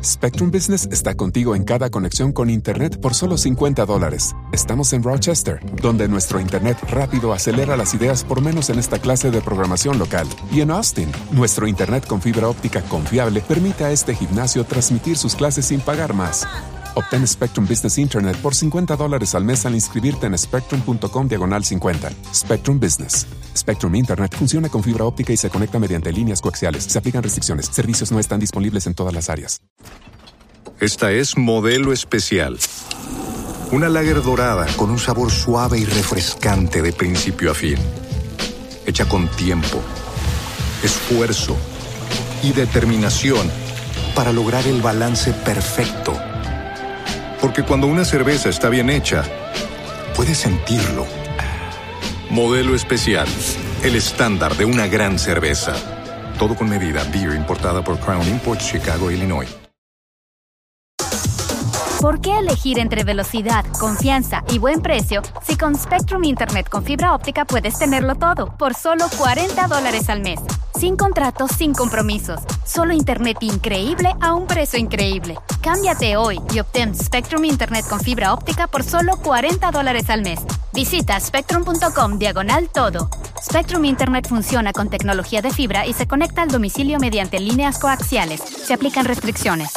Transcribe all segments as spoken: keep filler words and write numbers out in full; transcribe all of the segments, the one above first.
Spectrum Business está contigo en cada conexión con Internet por solo cincuenta dólares. Estamos en Rochester, donde nuestro Internet rápido acelera las ideas por menos en esta clase de programación local. Y en Austin, nuestro Internet con fibra óptica confiable permite a este gimnasio transmitir sus clases sin pagar más. Obtén Spectrum Business Internet por cincuenta dólares al mes al inscribirte en spectrum.com diagonal cincuenta. Spectrum Business. Spectrum Internet funciona con fibra óptica y se conecta mediante líneas coaxiales. Se aplican restricciones. Servicios no están disponibles en todas las áreas. Esta es Modelo Especial. Una lager dorada con un sabor suave y refrescante de principio a fin. Hecha con tiempo, esfuerzo y determinación para lograr el balance perfecto. Porque cuando una cerveza está bien hecha, puedes sentirlo. Modelo Especial, el estándar de una gran cerveza. Todo con medida. Beer importada por Crown Imports, Chicago, Illinois. ¿Por qué elegir entre velocidad, confianza y buen precio si con Spectrum Internet con fibra óptica puedes tenerlo todo por solo cuarenta dólares al mes? Sin contratos, sin compromisos. Solo Internet increíble a un precio increíble. Cámbiate hoy y obtén Spectrum Internet con fibra óptica por solo cuarenta dólares al mes. Visita spectrum.com diagonal todo. Spectrum Internet funciona con tecnología de fibra y se conecta al domicilio mediante líneas coaxiales. Se aplican restricciones.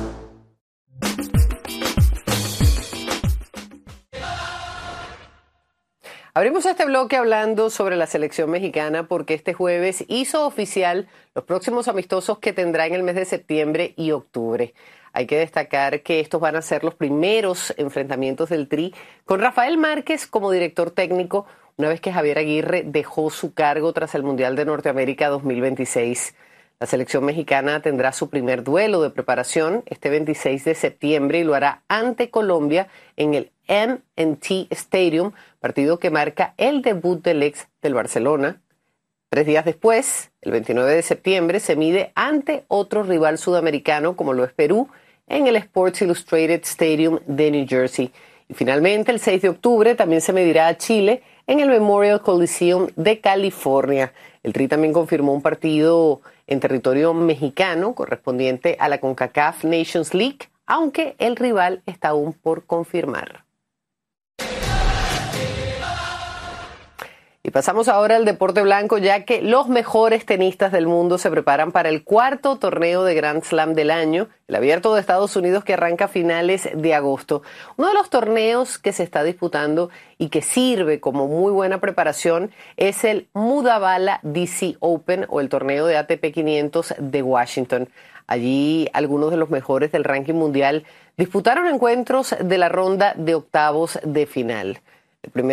Abrimos este bloque hablando sobre la selección mexicana porque este jueves hizo oficial los próximos amistosos que tendrá en el mes de septiembre y octubre. Hay que destacar que estos van a ser los primeros enfrentamientos del Tri con Rafael Márquez como director técnico, una vez que Javier Aguirre dejó su cargo tras el Mundial de Norteamérica dos mil veintiséis. La selección mexicana tendrá su primer duelo de preparación este veintiséis de septiembre y lo hará ante Colombia en el M and T Stadium, partido que marca el debut del ex del Barcelona. Tres días después, el veintinueve de septiembre, se mide ante otro rival sudamericano como lo es Perú en el Sports Illustrated Stadium de New Jersey. Y finalmente, el seis de octubre, también se medirá a Chile en el Memorial Coliseum de California. El Tri también confirmó un partido en territorio mexicano correspondiente a la CONCACAF Nations League, aunque el rival está aún por confirmar. Y pasamos ahora al deporte blanco, ya que los mejores tenistas del mundo se preparan para el cuarto torneo de Grand Slam del año, el Abierto de Estados Unidos, que arranca a finales de agosto. Uno de los torneos que se está disputando y que sirve como muy buena preparación es el Mudabala D C Open o el torneo de A T P quinientos de Washington. Allí algunos de los mejores del ranking mundial disputaron encuentros de la ronda de octavos de final. El primer